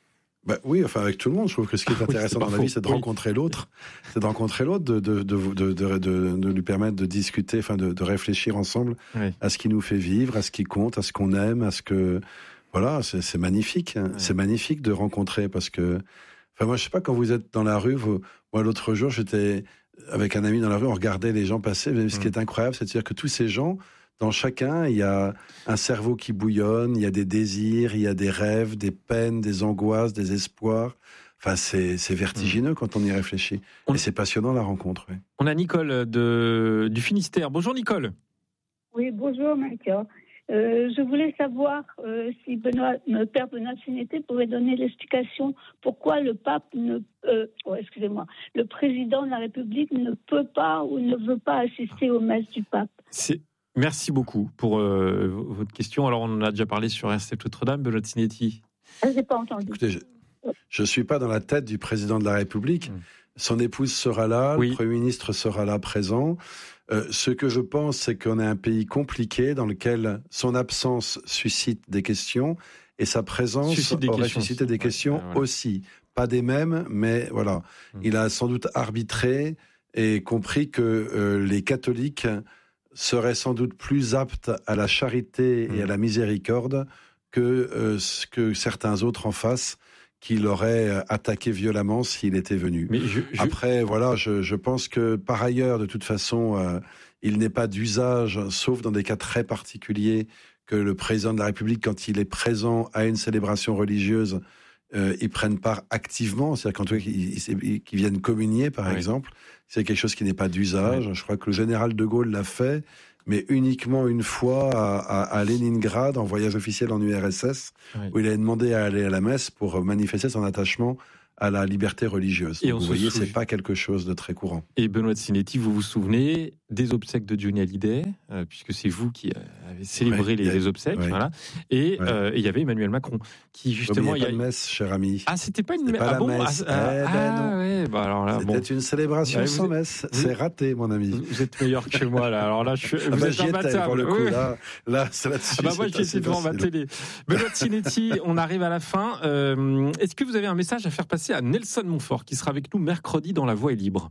Bah oui, enfin avec tout le monde. Je trouve que ce qui est intéressant oui, dans la vie, c'est de oui. rencontrer l'autre, c'est de rencontrer l'autre, de de de de, de, de, de lui permettre de discuter, enfin de, de réfléchir ensemble Oui. à ce qui nous fait vivre, à ce qui compte, à ce qu'on aime, à ce que voilà, c'est, c'est magnifique. Hein. Oui. C'est magnifique de rencontrer parce que, enfin moi je sais pas, quand vous êtes dans la rue, vous, moi l'autre jour j'étais avec un ami dans la rue, on regardait les gens passer. Mais ce qui est incroyable, c'est de dire que tous ces gens, dans chacun, il y a un cerveau qui bouillonne, il y a des désirs, il y a des rêves, des peines, des angoisses, des espoirs. Enfin, c'est, c'est vertigineux mmh. quand on y réfléchit. On... Et c'est passionnant la rencontre. Oui. On a Nicole de, du Finistère. Bonjour Nicole. Oui, bonjour Melchior. Euh, je voulais savoir euh, si Benoît, le père Benoît Sinetti pouvait donner l'explication pourquoi le pape ne, euh, oh, excusez-moi, le président de la République ne peut pas ou ne veut pas assister aux messes du pape. C'est... Merci beaucoup pour euh, votre question. Alors, on en a déjà parlé sur R C F Notre-Dame, Benoît Sinetti. Je n'ai pas entendu. Écoutez, je ne suis pas dans la tête du président de la République. Mmh. Son épouse sera là, oui. Le Premier ministre sera là présent. Euh, ce que je pense, c'est qu'on a un pays compliqué dans lequel son absence suscite des questions et sa présence aurait suscité des questions ouais, voilà. aussi. Pas des mêmes, mais voilà. Mmh. Il a sans doute arbitré et compris que euh, les catholiques seraient sans doute plus aptes à la charité mmh. et à la miséricorde que euh, ce que certains autres en face qui l'auraient attaqué violemment s'il était venu. Mais je, je... Après, voilà, je, je pense que par ailleurs, de toute façon, euh, il n'est pas d'usage, sauf dans des cas très particuliers, que le président de la République, quand il est présent à une célébration religieuse, euh, il prenne part activement, c'est-à-dire quand ils qu'il viennent communier, par oui. exemple, c'est quelque chose qui n'est pas d'usage. Oui. Je crois que le général de Gaulle l'a fait, mais uniquement une fois à, à, à Leningrad, en voyage officiel en U R S S, oui. où il a demandé à aller à la messe pour manifester son attachement à la liberté religieuse. Et Donc, vous voyez, c'est pas quelque chose de très courant. Et Benoît Sinetti, vous vous souvenez des obsèques de Johnny Hallyday, euh, puisque c'est vous qui avez célébré ouais, les, les obsèques, ouais. voilà. Et il ouais. euh, y avait Emmanuel Macron, qui justement... Il n'y a pas de messe, cher ami. Ah, c'était pas une c'était pas ah, la bon, messe. Ah, ah, eh ben non. Ah, ouais, bah alors là, c'était bon. une célébration ouais, sans êtes... messe. Vous... C'est raté, mon ami. Vous êtes meilleur que moi, là. Alors là, je suis... ah vous bah, êtes imbattable. Pour le coup, là, là, c'est là-dessus. Ah bah moi, j'étais devant ma télé. Benoît Sinetti, on arrive à la fin. Euh, est-ce que vous avez un message à faire passer à Nelson Montfort, qui sera avec nous mercredi dans La Voix est libre?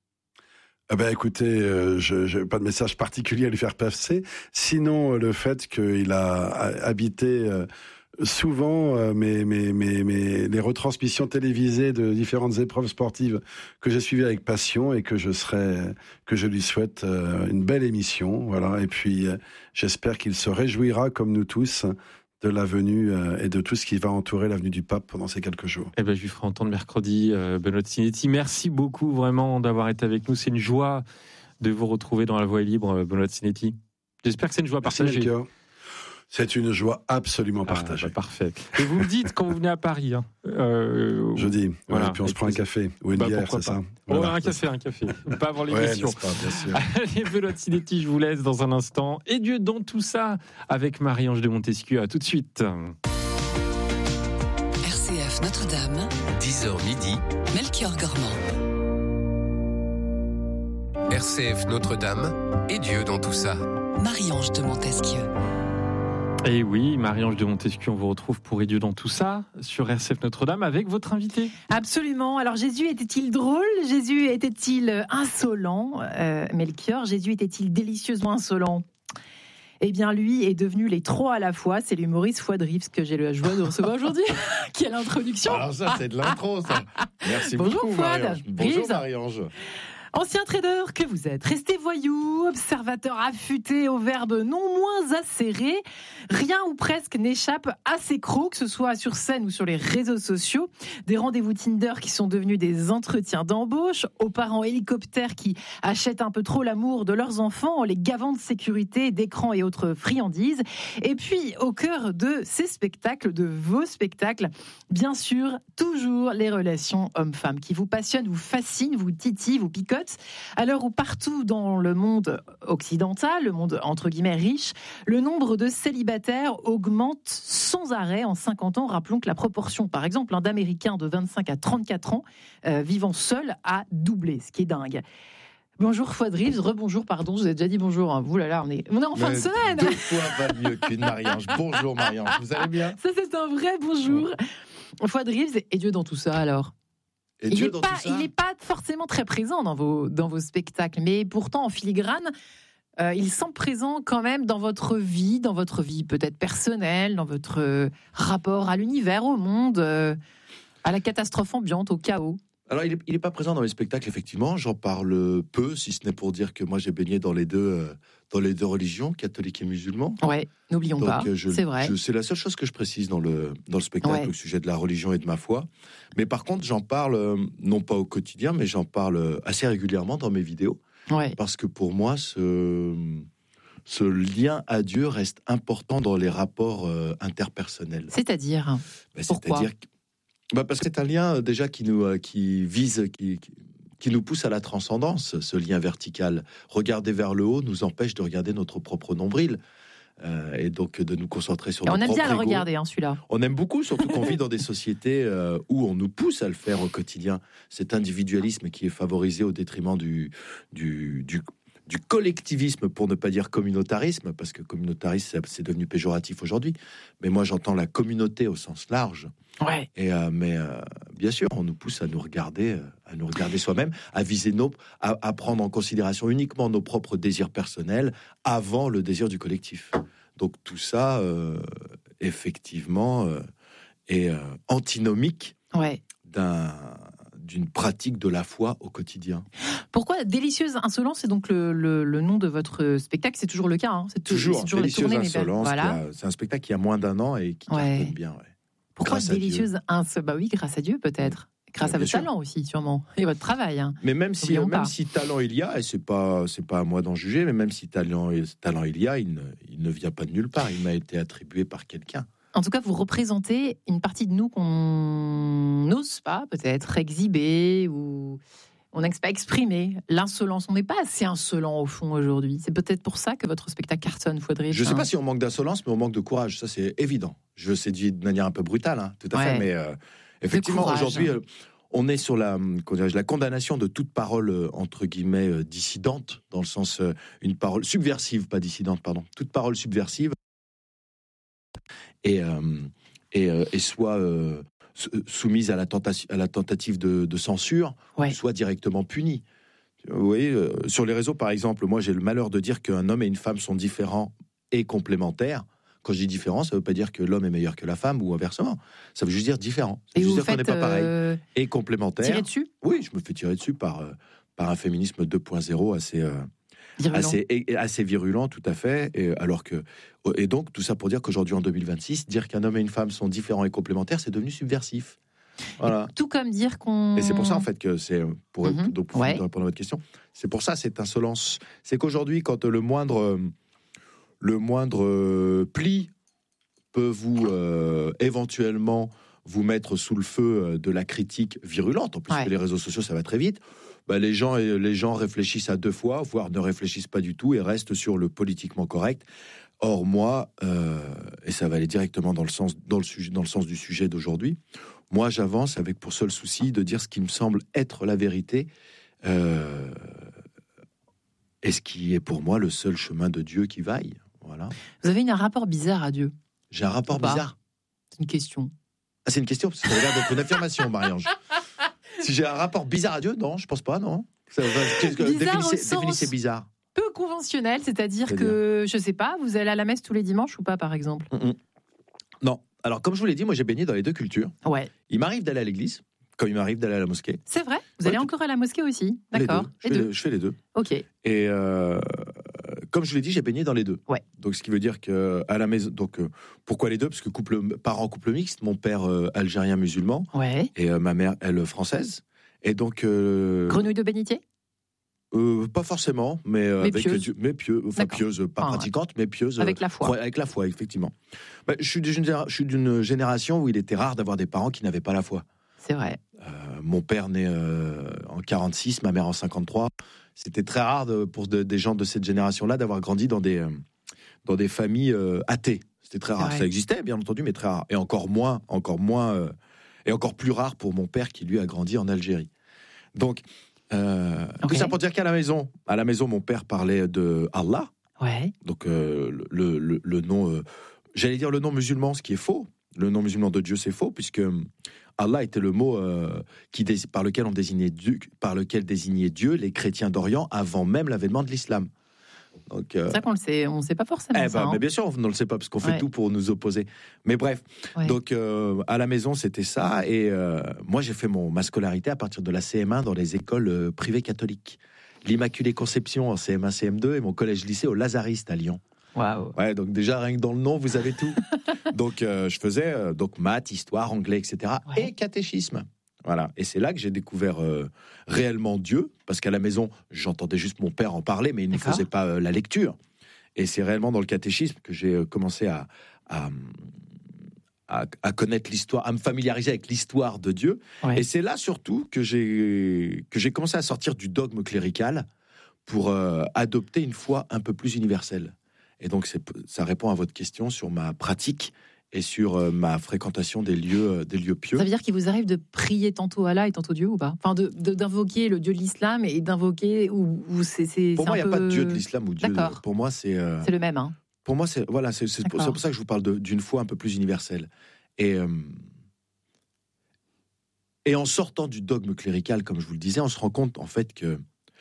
Ah ben écoutez, euh, je n'ai pas de message particulier à lui faire passer, sinon euh, le fait qu'il a habité euh, souvent euh, mes, mes, mes, mes, les retransmissions télévisées de différentes épreuves sportives que j'ai suivies avec passion et que je serai, que je lui souhaite euh, une belle émission, voilà. Et puis euh, j'espère qu'il se réjouira comme nous tous de la venue euh, et de tout ce qui va entourer l'avenue du Pape pendant ces quelques jours. Eh ben, je lui ferai entendre mercredi, euh, Benoît Sinetti. Merci beaucoup vraiment d'avoir été avec nous. C'est une joie de vous retrouver dans La Voix est libre, Benoît Sinetti. J'espère que c'est une joie Merci partagée. Melchior. C'est une joie absolument partagée. Ah, bah, parfait. Et vous me dites quand vous venez à Paris. Hein. Euh, Je dis. Voilà. Et puis on se prend un café ou une bah, bière, c'est pas. ça. Voilà. Oh, un café, un café. Pas avant l'émission. Ouais, pas, bien sûr. Allez, Benoît Sinetti, je vous laisse dans un instant. Et Dieu dans tout ça avec Marie-Ange de Montesquieu. À tout de suite. R C F Notre-Dame. dix heures midi. Melchior Gormand. R C F Notre-Dame. Et Dieu dans tout ça. Marie-Ange de Montesquieu. Et oui, Marie-Ange de Montesquieu, on vous retrouve pour Et Dieu dans tout ça sur R C F Notre-Dame avec votre invité. Absolument. Alors Jésus était-il drôle? Jésus était-il insolent? euh, Melchior, Jésus était-il délicieusement insolent? Eh bien, lui est devenu les trois à la fois. C'est l'humoriste Fouad Rives que j'ai la joie de recevoir aujourd'hui. Quelle introduction! Alors ça, c'est de l'intro, ça. Merci Bonjour, beaucoup, Fouad. Marie-Ange. Bonjour, Marie-Ange. Ancien trader que vous êtes, resté voyou, observateur affûté au verbe non moins acéré, rien ou presque n'échappe à ses crocs, que ce soit sur scène ou sur les réseaux sociaux. Des rendez-vous Tinder qui sont devenus des entretiens d'embauche, aux parents hélicoptères qui achètent un peu trop l'amour de leurs enfants en les gavant de sécurité, d'écrans et autres friandises. Et puis, au cœur de ces spectacles, de vos spectacles, bien sûr, toujours les relations hommes-femmes qui vous passionnent, vous fascinent, vous titillent, vous picotent. À l'heure où partout dans le monde occidental, le monde entre guillemets riche, le nombre de célibataires augmente sans arrêt en cinquante ans. Rappelons que la proportion, par exemple, hein, d'Américains de vingt-cinq à trente-quatre ans euh, vivant seuls a doublé, ce qui est dingue. Bonjour Fouad Reeves, rebonjour, pardon, je vous ai déjà dit bonjour. Hein. Vous là là, on est, on est en fin Mais de semaine. Deux fois va mieux qu'une Marie-Ange. Bonjour Marie-Ange, vous allez bien? Ça c'est un vrai bonjour. Fouad Reeves, et Dieu dans tout ça alors? Et il Dieu n'est dans pas, tout ça il n'est pas forcément très présent dans vos, dans vos spectacles, mais pourtant en filigrane, euh, il semble présent quand même dans votre vie, dans votre vie peut-être personnelle, dans votre euh, rapport à l'univers, au monde, euh, à la catastrophe ambiante, au chaos. Alors, il n'est pas présent dans les spectacles, effectivement. J'en parle peu, si ce n'est pour dire que moi, j'ai baigné dans les deux, euh, dans les deux religions, catholique et musulman. Ouais, n'oublions Donc, pas, je, c'est vrai. Je, c'est la seule chose que je précise dans le, dans le spectacle Ouais. au sujet de la religion et de ma foi. Mais par contre, j'en parle, euh, non pas au quotidien, mais j'en parle assez régulièrement dans mes vidéos. Ouais. Parce que pour moi, ce, ce lien à Dieu reste important dans les rapports euh, interpersonnels. C'est-à-dire Ben, Pourquoi C'est-à-dire que- bah parce que c'est un lien euh, déjà qui nous euh, qui vise, qui, qui, qui nous pousse à la transcendance, ce lien vertical. Regarder vers le haut nous empêche de regarder notre propre nombril. Euh, et donc de nous concentrer sur Et notre on aime propre bien le ego. regarder, hein, celui-là. On aime beaucoup, surtout qu'on vit dans des sociétés euh, où on nous pousse à le faire au quotidien. Cet individualisme qui est favorisé au détriment du, du, du, du collectivisme, pour ne pas dire communautarisme, parce que communautarisme, c'est devenu péjoratif aujourd'hui. Mais moi, j'entends la communauté au sens large. Ouais. Et euh, mais euh, bien sûr, on nous pousse à nous regarder, euh, à nous regarder soi-même, à viser nos, à, à prendre en considération uniquement nos propres désirs personnels avant le désir du collectif. Donc tout ça, euh, effectivement, euh, est euh, antinomique Ouais. d'un, d'une pratique de la foi au quotidien. Pourquoi Délicieuse Insolence, c'est donc le, le, le nom de votre spectacle? C'est toujours le cas, hein. c'est tou- Toujours, c'est toujours la Délicieuse tournée, mais Insolence, voilà. qui a- c'est un spectacle qui a moins d'un an et qui Ouais. cartonne bien. Ouais. Pourquoi Grâce à Délicieuse Insolence? Bah oui, grâce à Dieu peut-être. Grâce Ouais, à bien votre sûr. talent aussi, sûrement. Et votre travail. Hein. Mais même si, N'oublions même pas. si talent il y a, et c'est pas, c'est pas à moi d'en juger, mais même si talent, talent il y a, il ne, il ne vient pas de nulle part. Il m'a été attribué par quelqu'un. En tout cas, vous représentez une partie de nous qu'on n'ose pas peut-être exhiber ou on n'ose pas exprimer. L'insolence, on n'est pas assez insolent au fond aujourd'hui. C'est peut-être pour ça que votre spectacle cartonne, faudrait. Je ne sais pas si on manque d'insolence, mais on manque de courage. Ça, c'est évident. Je sais dire de manière un peu brutale, hein, tout à Ouais. fait. Mais euh, effectivement, courage. aujourd'hui, euh, on est sur la, comment dirais-je, la condamnation de toute parole, euh, entre guillemets, euh, dissidente, dans le sens, euh, une parole subversive, pas dissidente, pardon. Toute parole subversive. Et, euh, et, euh, et soit euh, soumise à la, tentati- à la tentative de, de censure, Ouais. soit directement punie. Vous voyez, euh, sur les réseaux, par exemple, moi j'ai le malheur de dire qu'un homme et une femme sont différents et complémentaires. Quand je dis différent, ça ne veut pas dire que l'homme est meilleur que la femme ou inversement. Ça veut juste dire différent. Ça Et veut vous juste dire qu'on n'est faites pas pareil. euh, Et complémentaire. tirer dessus, Oui, je me fais tirer dessus par, euh, par un féminisme deux point zéro assez, euh, virulent. assez, et- et assez virulent, tout à fait. Et, alors que, et donc, tout ça pour dire qu'aujourd'hui, en deux mille vingt-six, dire qu'un homme et une femme sont différents et complémentaires, c'est devenu subversif. Voilà. Tout comme dire qu'on. Et c'est pour ça, en fait, que c'est, pour, Mhm. donc, pour Ouais. répondre à votre question, c'est pour ça cette insolence. C'est qu'aujourd'hui, quand le moindre, euh, le moindre euh, pli peut vous, euh, éventuellement, vous mettre sous le feu euh, de la critique virulente, en plus Ouais. que les réseaux sociaux, ça va très vite, bah, les, gens, les gens réfléchissent à deux fois, voire ne réfléchissent pas du tout et restent sur le politiquement correct. Or, moi, euh, et ça va aller directement dans le sens, dans le sujet, dans le sens du sujet d'aujourd'hui, moi, j'avance avec pour seul souci de dire ce qui me semble être la vérité, euh, et ce qui est pour moi le seul chemin de Dieu qui vaille. Voilà. Vous avez une- un rapport bizarre à Dieu. J'ai un rapport Ou pas. bizarre. C'est une question. Ah, c'est une question, parce que ça a l'air d'être une affirmation, Marie-Ange. Si j'ai un rapport bizarre à Dieu, non, je pense pas, non. Ça, va- qu'est-ce que- Bizarre au définissez, sens- définissez bizarre. Peu conventionnel, c'est-à-dire C'est-à-dire que, je sais pas, vous allez à la messe tous les dimanches ou pas, par exemple? Mm, mm. Non. Alors, comme je vous l'ai dit, moi, j'ai baigné dans les deux cultures. Ouais. Il m'arrive d'aller à l'église, comme il m'arrive d'aller à la mosquée. C'est vrai? Vous Ouais, allez tout- encore à la mosquée aussi? Les D'accord. deux. Je Les fais, deux. les- je fais les deux. Ok. Et euh, comme je vous l'ai dit, j'ai baigné dans les deux. Ouais. Donc, ce qui veut dire que à la maison. Donc, euh, pourquoi les deux? Parce que couple, parents couple mixte, mon père euh, algérien musulman Ouais. et euh, ma mère, elle, française. Et donc. euh, Grenouille de bénitier? euh, pas forcément, mais, euh, Mais avec pieuse. Dieu- mais pieux, enfin D'accord. pieuse, pas Ah, ouais. pratiquante, mais pieuse. Avec euh, la foi. ouais, avec la foi, effectivement. Bah, je suis d'une généra- je suis d'une génération où il était rare d'avoir des parents qui n'avaient pas la foi. C'est vrai. Euh, mon père né euh, en quarante-six, ma mère en cinquante-trois. C'était très rare de- pour de- des gens de cette génération-là d'avoir grandi dans des, euh, dans des familles euh, athées. C'était très C'est rare. vrai. Ça existait, bien entendu, mais très rare. Et encore moins, encore moins, euh, et encore plus rare pour mon père qui lui a grandi en Algérie. Donc, Euh, Ok. Tout ça pour dire qu'à la maison, à la maison, mon père parlait de Allah. Ouais. Donc euh, le, le, le nom, euh, j'allais dire le nom musulman, ce qui est faux. Le nom musulman de Dieu, c'est faux, puisque Allah était le mot euh, qui, par lequel on désignait Dieu, par lequel désignait Dieu les chrétiens d'Orient avant même l'avènement de l'islam. Donc, euh, C'est ça qu'on le sait, on ne sait pas forcément eh ça. ben, hein. mais bien sûr, on ne le sait pas parce qu'on fait Ouais. tout pour nous opposer. Mais bref, Ouais. donc euh, à la maison, c'était ça. Et euh, moi, j'ai fait mon, ma scolarité à partir de la C M un dans les écoles euh, privées catholiques. L'Immaculée Conception en C M un, C M deux et mon collège-lycée au Lazariste à Lyon. Waouh. Ouais, donc déjà, rien que dans le nom, vous avez tout. donc, euh, je faisais euh, donc maths, histoire, anglais, et cetera. Ouais. Et catéchisme. Voilà. Et c'est là que j'ai découvert euh, réellement Dieu, parce qu'à la maison, j'entendais juste mon père en parler, mais il ne D'accord. faisait pas euh, la lecture. Et c'est réellement dans le catéchisme que j'ai euh, commencé à, à, à, à connaître l'histoire, à me familiariser avec l'histoire de Dieu. Ouais. Et c'est là surtout que j'ai que j'ai commencé à sortir du dogme clérical pour euh, adopter une foi un peu plus universelle. Et donc c'est, ça répond à votre question sur ma pratique et sur euh, ma fréquentation des lieux, euh, des lieux pieux. Ça veut dire qu'il vous arrive de prier tantôt Allah et tantôt Dieu ou pas? Enfin, de, de- d'invoquer le Dieu de l'islam et d'invoquer ou, ou c'est, c'est Pour c'est moi, il un n'y a peu- pas de Dieu de l'islam ou Dieu. D'accord. Pour moi, c'est. euh, C'est le même, hein. Pour moi, c'est voilà, c'est, c'est, pour, D'accord. c'est pour ça que je vous parle de- d'une foi un peu plus universelle. Et euh, et en sortant du dogme clérical, comme je vous le disais, on se rend compte en fait que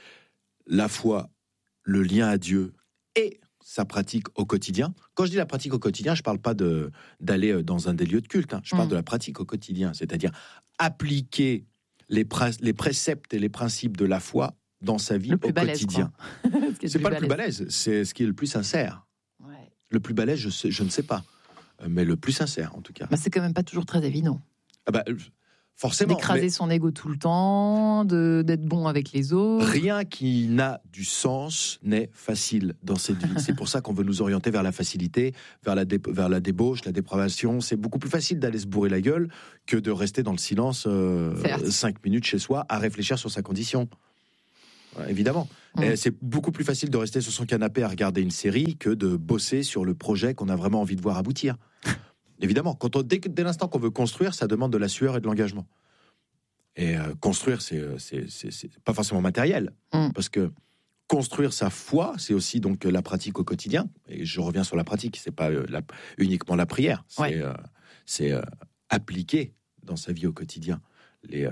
la foi, le lien à Dieu et sa pratique au quotidien. Quand je dis la pratique au quotidien, je ne parle pas de, d'aller dans un des lieux de culte. Hein. Je parle Mm. de la pratique au quotidien, c'est-à-dire appliquer les, pr- les préceptes et les principes de la foi dans sa vie Le plus au balèze, quotidien. quoi. Ce qui est C'est pas le plus balèze, c'est ce qui est le plus sincère. Ouais. Le plus balèze, je, sais- je ne sais pas, Euh, mais le plus sincère en tout cas. Bah, c'est quand même pas toujours très évident. Ah bah, euh, forcément, D'écraser mais son ego tout le temps, de, d'être bon avec les autres. rien qui n'a du sens n'est facile dans cette vie. C'est pour ça qu'on veut nous orienter vers la facilité, vers la, dé- vers la débauche, la dépravation. C'est beaucoup plus facile d'aller se bourrer la gueule que de rester dans le silence euh, Certes. cinq minutes chez soi à réfléchir sur sa condition. Ouais, évidemment. Mm. Et c'est beaucoup plus facile de rester sur son canapé à regarder une série que de bosser sur le projet qu'on a vraiment envie de voir aboutir. Évidemment, quand on, dès, que- dès l'instant qu'on veut construire, ça demande de la sueur et de l'engagement. Et euh, construire, c'est, c'est, c'est, c'est pas forcément matériel, Mm. parce que construire sa foi, c'est aussi donc la pratique au quotidien. Et je reviens sur la pratique, c'est pas euh, la- uniquement la prière, c'est, Ouais. euh, c'est euh, appliquer dans sa vie au quotidien les, euh,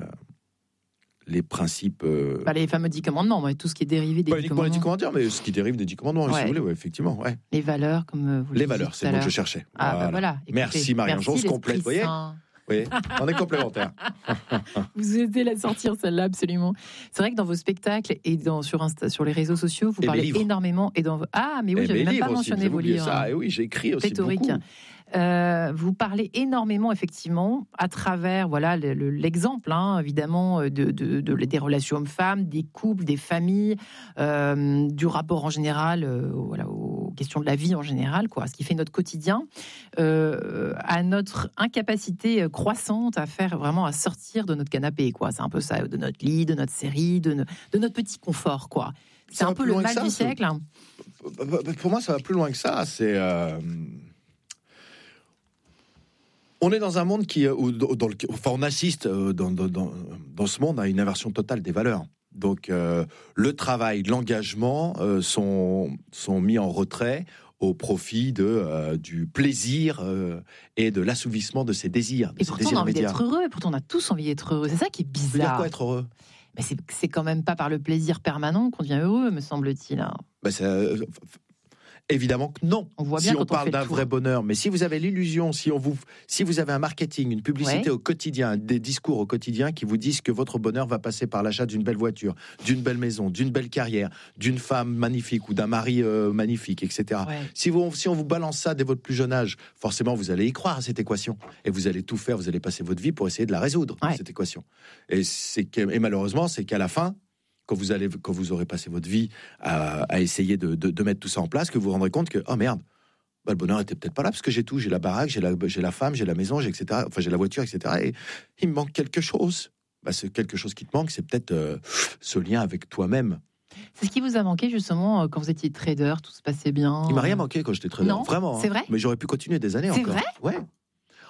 les principes. euh, Bah, les fameux dix commandements, ouais, tout ce qui est dérivé des pas dix uniquement les dix commandements. commandements, mais ce qui dérive des dix commandements, si Ouais. vous voulez, ouais, effectivement. Ouais. Les valeurs, comme euh, vous le Les disiez valeurs, tout c'est à le mot que l'heure. je cherchais. Ah, bah Voilà. voilà. Écoutez, Merci Marie-Ange, on se l'Esprit complète, vous voyez Saint. Oui, on est complémentaires. Vous aidez la sortir celle-là absolument. C'est vrai que dans vos spectacles et dans, sur, Insta, sur les réseaux sociaux, vous Et mes parlez livres. énormément. Et dans, ah, mais oui, Et j'avais mes même pas livres aussi, mentionné vous avez vos oublié livres. ça. Et oui, j'écris aussi Rhétorique. beaucoup. Euh, vous parlez énormément, effectivement, à travers voilà le- le- l'exemple, hein, évidemment, de, de- de- des relations hommes-femmes, des couples, des familles, euh, du rapport en général, euh, voilà, aux questions de la vie en général, quoi, ce qui fait notre quotidien, euh, à notre incapacité croissante à faire vraiment à sortir de notre canapé, quoi. C'est un peu ça, de notre lit, de notre série, de, no- de notre petit confort, quoi. C'est Ça un va peu plus le loin que mal ça, du ça. siècle. hein. Pour moi, ça va plus loin que ça. C'est. euh, On est dans un monde qui, où- dans le, enfin, on assiste euh, dans, dans, dans, dans ce monde à une inversion totale des valeurs. Donc, euh, le travail, l'engagement euh, sont, sont mis en retrait au profit de, euh, du plaisir euh, et de l'assouvissement de ses désirs. de Et ses pourtant, on désirs a envie immédiats. d'être heureux. Et pourtant, on a tous envie d'être heureux. C'est ça qui est Ça veut dire bizarre. quoi être heureux? Mais c'est, c'est quand même pas par le plaisir permanent qu'on devient heureux, me semble-t-il. hein. Ben, ça, euh, f- f- évidemment que non. On voit Si bien on quand on parle fait le d'un tour. vrai bonheur, mais si vous avez l'illusion, si on vous, si vous avez un marketing, une publicité Ouais. au quotidien, des discours au quotidien qui vous disent que votre bonheur va passer par l'achat d'une belle voiture, d'une belle maison, d'une belle carrière, d'une femme magnifique ou d'un mari euh, magnifique, et cetera. Ouais. Si, vous, si on vous balance ça dès votre plus jeune âge, forcément vous allez y croire à cette équation et vous allez tout faire, vous allez passer votre vie pour essayer de la résoudre, Ouais. cette équation. Et, c'est que, et malheureusement, c'est qu'à la fin, quand vous, allez, quand vous aurez passé votre vie à, à essayer de, de, de mettre tout ça en place, que vous vous rendrez compte que, oh merde, bah, le bonheur était peut-être pas là, parce que j'ai tout, j'ai la baraque, j'ai la, j'ai la femme, j'ai la maison, j'ai et cetera. Enfin, j'ai la voiture, et cetera. Et il me manque quelque chose. Bah, c'est quelque chose qui te manque, c'est peut-être euh, ce lien avec toi-même. C'est ce qui vous a manqué justement euh, quand vous étiez trader, tout se passait bien. Il m'a rien manqué quand j'étais trader, Non, vraiment. c'est hein. vrai Mais j'aurais pu continuer des années C'est encore. vrai Ouais.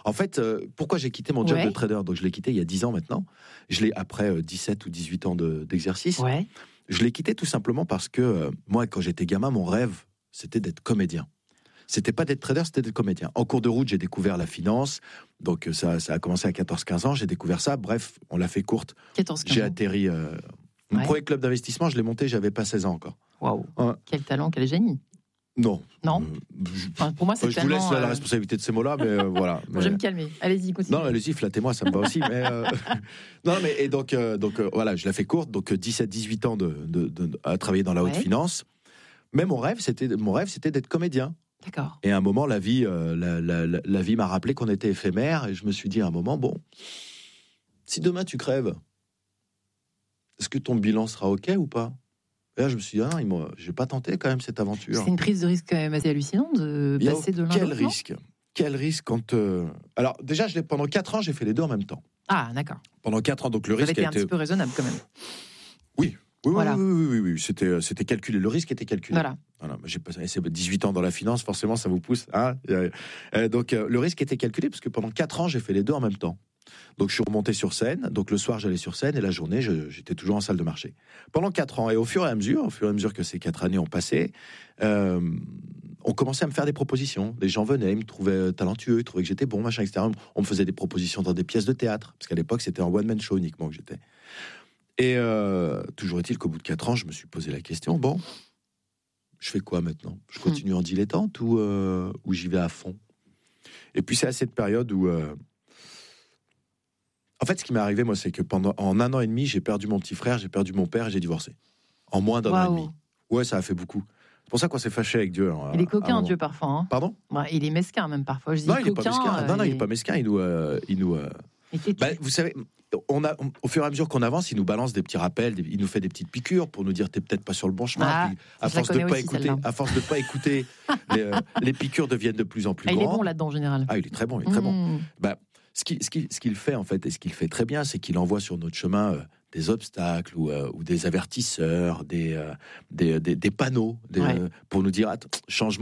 En fait, euh, pourquoi j'ai quitté mon job Ouais. de trader? Donc, je l'ai quitté il y a dix ans maintenant. Je l'ai après euh, dix-sept ou dix-huit ans de, d'exercice. Ouais. Je l'ai quitté tout simplement parce que euh, moi, quand j'étais gamin, mon rêve, c'était d'être comédien. C'était pas d'être trader, c'était d'être comédien. En cours de route, j'ai découvert la finance. Donc, euh, ça, ça a commencé à quatorze quinze ans. J'ai découvert ça. Bref, on l'a fait courte. quatorze quinze J'ai ans. atterri. Euh, mon Ouais. premier club d'investissement, je l'ai monté, j'avais pas seize ans encore. Waouh. Ouais. Quel talent, quel génie. Non. Non. Euh, je, Enfin, pour moi, c'est je vous laisse tellement, la, la euh, responsabilité de ces mots-là, mais euh, voilà. Bon, Mais- je vais me calmer. Allez-y, continue. Non, allez-y, flattez-moi, ça me va aussi. Mais euh, non, mais et donc, euh, donc euh, voilà, je la fais courte. Donc dix-sept dix-huit ans de, de, de- à travailler dans la haute Ouais. finance. Mais mon rêve, c'était mon rêve, c'était d'être comédien. D'accord. Et à un moment, la vie, euh, la, la- la- la vie m'a rappelé qu'on était éphémère, et je me suis dit à un moment, bon, si demain tu crèves, est-ce que ton bilan sera ok ou pas? Et là, je me suis dit, ah, il m'a- j'ai pas tenté quand même cette aventure. C'est une prise de risque quand même assez hallucinante de Il y a- passer de l'un à quel l'autre, non risque? Quel risque quand euh, alors déjà, je l'ai pendant quatre ans, j'ai fait les deux en même temps. Ah, d'accord. Pendant quatre ans, donc le Ça avait risque été a un été petit peu raisonnable quand même. Oui, oui, Voilà. oui, oui, oui, oui, oui. C'était, euh, c'était calculé. Le risque était calculé. Voilà. Voilà. J'ai passé c'est dix-huit ans dans la finance, forcément, ça vous pousse. Hein Euh, euh, donc, euh, le risque était calculé parce que pendant quatre ans, j'ai fait les deux en même temps. Donc, je suis remonté sur scène. Donc, le soir, j'allais sur scène et la journée, je- j'étais toujours en salle de marché. Pendant quatre ans. Et au fur et à mesure, au fur et à mesure que ces quatre années ont passé, euh, on commençait à me faire des propositions. Les gens venaient, ils me trouvaient talentueux, ils trouvaient que j'étais bon, machin, et cetera. On me faisait des propositions dans des pièces de théâtre. Parce qu'à l'époque, c'était en one-man show uniquement que j'étais. Et euh, toujours est-il qu'au bout de quatre ans, je me suis posé la question, bon, je fais quoi maintenant? Je continue en dilettante ou, euh, ou j'y vais à fond? Et puis c'est à cette période où... euh, En fait, ce qui m'est arrivé, moi, c'est que pendant en un an et demi, j'ai perdu mon petit frère, j'ai perdu mon père et j'ai divorcé. En moins d'un an et Waouh. demi. Ouais, ça a fait beaucoup. C'est pour ça qu'on s'est fâché avec Dieu. hein, Il est à un coquin, moment. Dieu, parfois. Hein. Pardon? Ouais, il est mesquin, même parfois. Je dis Non, il n'est coquin, pas mesquin. euh, Non, non, il il n'est pas mesquin. Il nous... euh, il nous euh, est têtu. bah, vous savez, on a, on- au fur et à mesure qu'on avance, il nous balance des petits rappels, des- il nous fait des petites piqûres pour nous dire t'es peut-être pas sur le bon chemin. Ah, Puis, à je la force de connais pas aussi, écouter, celle-là. à force de pas écouter, les, euh, les piqûres deviennent de plus en plus Ah, il est grandes. bon là-dedans, en général. Ah, il est très bon, il est très bon. Mmh. Bah, ce qu'il ce qui, ce qu'il fait en fait, et ce qu'il fait très bien, c'est qu'il envoie sur notre chemin euh, des obstacles ou, euh, ou des avertisseurs, des, euh, des, des, des panneaux des, Ouais. euh, pour nous dire attends, changement.